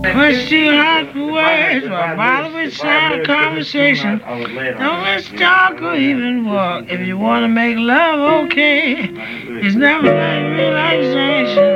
Push too hard for words, or bother with silent conversation. Don't let's talk or even walk. If you wanna make love, okay. It's never like relaxation.